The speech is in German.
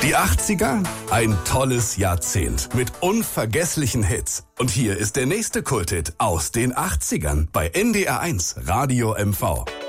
Die 80er? Ein tolles Jahrzehnt mit unvergesslichen Hits. Und hier ist der nächste Kulthit aus den 80ern bei NDR1 Radio MV.